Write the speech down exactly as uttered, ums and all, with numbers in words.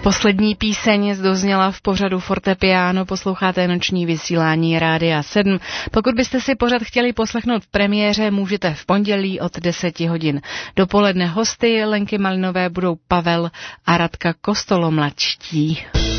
Poslední píseň zdozněla v pořadu Fortepiano, posloucháte noční vysílání Rádia sedm. Pokud byste si pořad chtěli poslechnout v premiéře, můžete v pondělí od deseti hodin. Dopoledne hosty Lenky Malinové budou Pavel a Radka Kostolomladští.